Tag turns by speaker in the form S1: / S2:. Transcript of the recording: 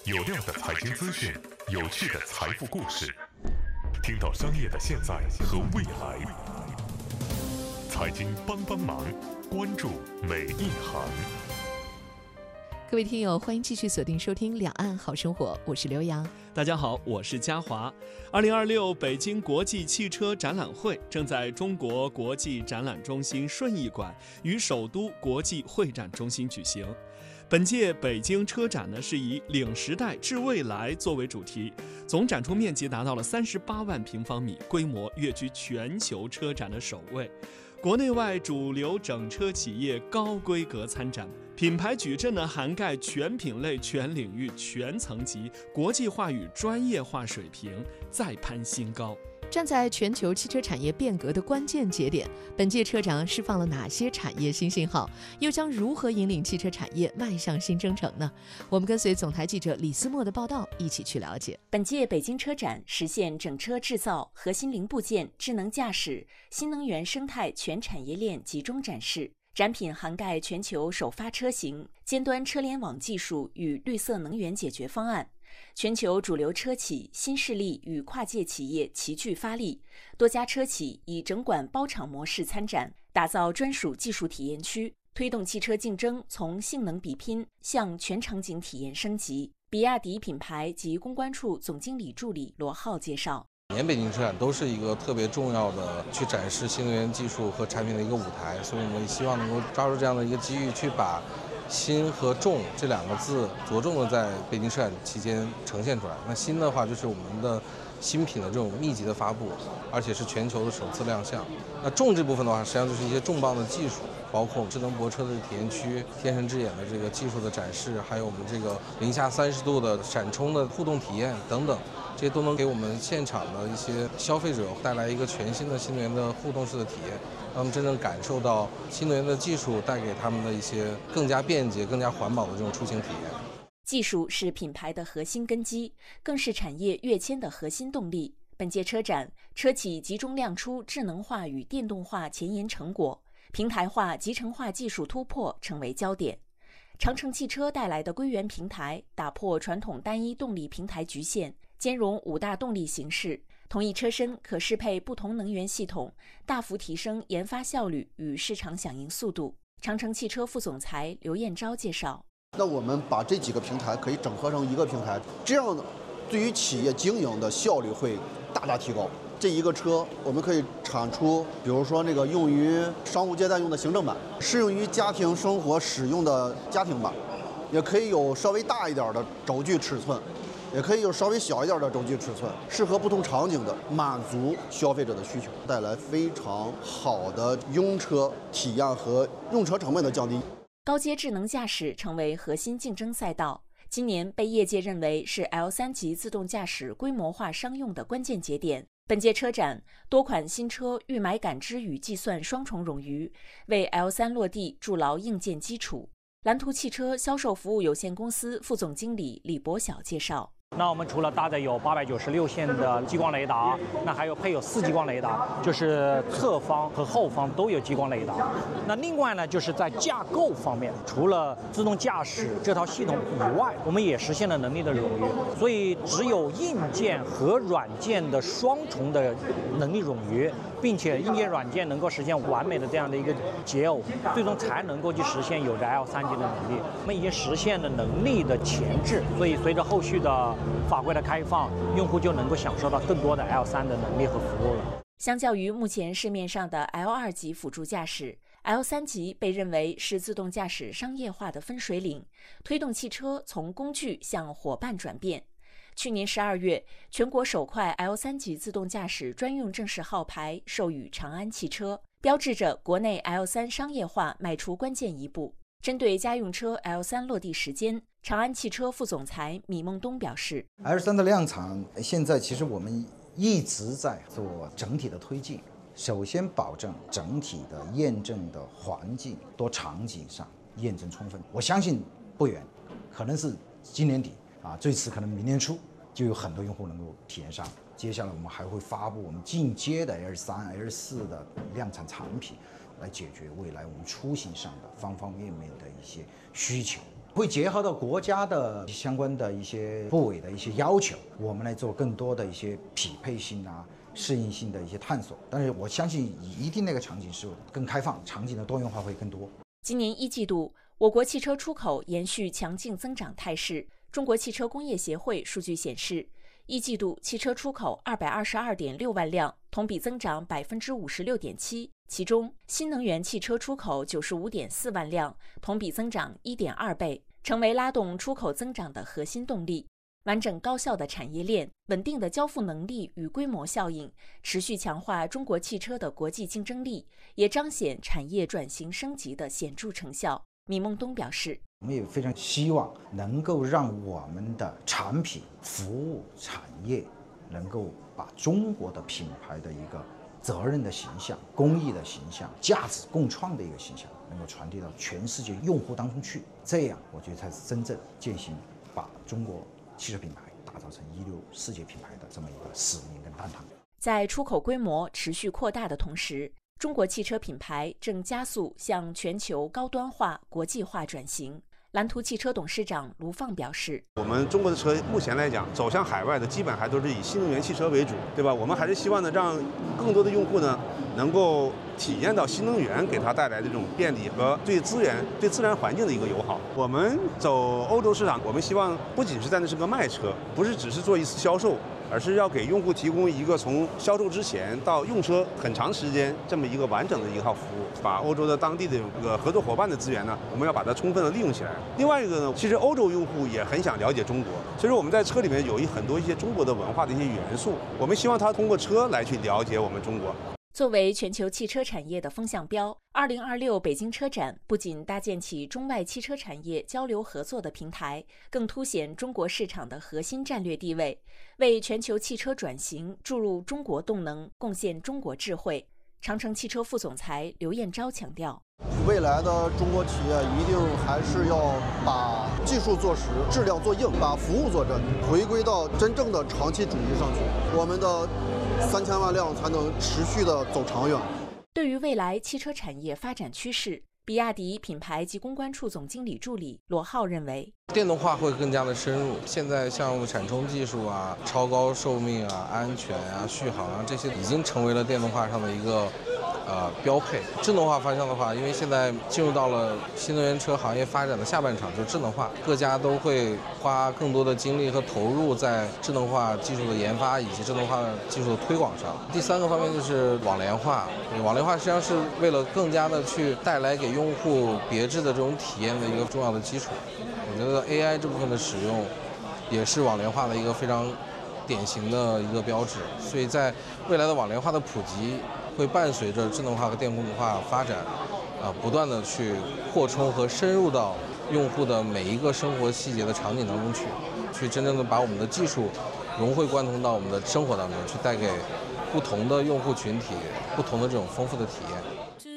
S1: 有料的财经资讯，有趣的财富故事，听到商业的现在和未来。财经帮帮忙，关注每一行。
S2: 各位听友，欢迎继续锁定收听《两岸好生活》，我是刘洋。
S3: 大家好，我是嘉华。2026北京国际汽车展览会正在中国国际展览中心顺义馆与首都国际会展中心举行。本届北京车展呢是以领时代致未来作为主题，总展出面积达到了38万平方米，规模跃居全球车展的首位。国内外主流整车企业高规格参展，品牌矩阵呢涵盖全品类、全领域、全层级，国际化与专业化水平再攀新高。
S2: 站在全球汽车产业变革的关键节点，本届车展释放了哪些产业新信号，又将如何引领汽车产业迈向新征程呢？我们跟随总台记者李思墨的报道，一起去了解。
S4: 本届北京车展实现整车制造、核心零部件、智能驾驶、新能源生态全产业链集中展示，展品涵盖全球首发车型、尖端车联网技术与绿色能源解决方案。全球主流车企、新势力与跨界企业齐聚发力，多家车企以整馆包场模式参展，打造专属技术体验区，推动汽车竞争从性能比拼向全场景体验升级。比亚迪品牌及公关处总经理助理罗浩介绍，
S5: 年北京车展都是一个特别重要的去展示新能源技术和产品的一个舞台，所以我们也希望能够抓住这样的一个机遇，去把新和重这两个字着重的在北京车展期间呈现出来。那新的话就是我们的新品的这种密集的发布，而且是全球的首次亮相。那重这部分的话，实际上就是一些重磅的技术，包括智能泊车的体验区、天神之眼的这个技术的展示，还有我们这个零下30度的闪充的互动体验等等，这些都能给我们现场的一些消费者带来一个全新的新能源的互动式的体验，让他们真正感受到新能源的技术带给他们的一些更加便捷、更加环保的这种出行体验。
S4: 技术是品牌的核心根基，更是产业跃迁的核心动力。本届车展，车企集中亮出智能化与电动化前沿成果，平台化、集成化技术突破成为焦点。长城汽车带来的硅源平台，打破传统单一动力平台局限，兼容5大动力形式，同一车身可适配不同能源系统，大幅提升研发效率与市场响应速度。长城汽车副总裁刘彦昭介绍，
S6: 那我们把这几个平台可以整合成一个平台，这样对于企业经营的效率会大大提高。这一个车我们可以产出，比如说那个用于商务接待用的行政版，适用于家庭生活使用的家庭版，也可以有稍微大一点的轴距尺寸，也可以有稍微小一点的轴距尺寸，适合不同场景的，满足消费者的需求，带来非常好的用车体验和用车成本的降低。
S4: 高阶智能驾驶成为核心竞争赛道，今年被业界认为是 L3 级自动驾驶规模化商用的关键节点。本届车展，多款新车预买感知与计算双重冗余，为 L3 落地筑牢硬件基础。蓝图汽车销售服务有限公司副总经理李博晓介绍，
S7: 那我们除了搭载有896线的激光雷达，那还有配有4激光雷达，就是侧方和后方都有激光雷达。那另外呢，就是在架构方面，除了自动驾驶这套系统以外，我们也实现了能力的冗余。所以只有硬件和软件的双重的能力冗余，并且硬件软件能够实现完美的这样的一个结耦，最终才能够去实现有着 L3 级的能力。我们已经实现了能力的前置，所以随着后续的法规的开放，用户就能够享受到更多的 L3 的能力和服务了。
S4: 相较于目前市面上的 L2 级辅助驾驶， L3 级被认为是自动驾驶商业化的分水岭，推动汽车从工具向伙伴转变。去年12月，全国首块 L3 级自动驾驶专用正式号牌授予长安汽车，标志着国内 L3 商业化迈出关键一步。针对家用车 L3 落地时间，长安汽车副总裁米孟东表示，
S8: L3 的量产现在其实我们一直在做整体的推进，首先保证整体的验证的环境多场景上验证充分，我相信不远，可能是今年底最迟可能明年初就有很多用户能够体验上。接下来我们还会发布我们进阶的 L3、L4 的量产产品，来解决未来我们出行上的方方面面的一些需求， 会结合到国家的相关的一些部委的一些要求，我们来做更多的一些匹配性啊、适应性的一些探索。但是我相信，一定那个场景是更开放，场景的多元化会更多。
S4: 今年1季度，我国汽车出口延续强劲增长态势。中国汽车工业协会数据显示，1季度汽车出口222.6万辆，同比增长56.7%。其中，新能源汽车出口95.4万辆，同比增长1.2倍，成为拉动出口增长的核心动力。完整高效的产业链、稳定的交付能力与规模效应，持续强化中国汽车的国际竞争力，也彰显产业转型升级的显著成效。米孟东表示，
S8: 我们也非常希望能够让我们的产品、服务产业能够把中国的品牌的一个责任的形象、公益的形象、价值共创的一个形象，能够传递到全世界用户当中去。这样，我觉得才是真正践行把中国汽车品牌打造成一流世界品牌的这么一个使命跟担当。
S4: 在出口规模持续扩大的同时，中国汽车品牌正加速向全球高端化、国际化转型。蓝图汽车董事长卢放表示，
S9: 我们中国的车目前来讲，走向海外的基本还都是以新能源汽车为主，对吧？我们还是希望呢，让更多的用户呢，能够体验到新能源给它带来的这种便利和对资源、对自然环境的一个友好。我们走欧洲市场，我们希望不仅是在那是个卖车，不是只是做一次销售，而是要给用户提供一个从销售之前到用车很长时间这么一个完整的一套服务。把欧洲的当地的这个合作伙伴的资源呢，我们要把它充分的利用起来。另外一个呢，其实欧洲用户也很想了解中国，所以说我们在车里面有很多一些中国的文化的一些元素，我们希望他通过车来去了解我们中国。
S4: 作为全球汽车产业的风向标，2026北京车展不仅搭建起中外汽车产业交流合作的平台，更凸显中国市场的核心战略地位，为全球汽车转型注入中国动能，贡献中国智慧。长城汽车副总裁刘彦昭强调，
S6: 未来的中国企业一定还是要把技术做实，质量做硬，把服务做真，回归到真正的长期主义上去，我们的3000万辆才能持续的走长远。
S4: 对于未来汽车产业发展趋势，比亚迪品牌及公关处总经理助理罗浩认为，
S5: 电动化会更加的深入。现在像闪充技术啊、超高寿命啊、安全啊、续航啊，这些已经成为了电动化上的一个标配。智能化方向的话，因为现在进入到了新能源车行业发展的下半场，就是智能化，各家都会花更多的精力和投入在智能化技术的研发以及智能化技术的推广上。第三个方面就是网联化，网联化实际上是为了更加的去带来给用户别致的这种体验的一个重要的基础。我觉得 AI 这部分的使用也是网联化的一个非常典型的一个标志，所以在未来的网联化的普及会伴随着智能化和电动化发展，不断的去扩充和深入到用户的每一个生活细节的场景当中去真正的把我们的技术融会贯通到我们的生活当中，去带给不同的用户群体不同的这种丰富的体验。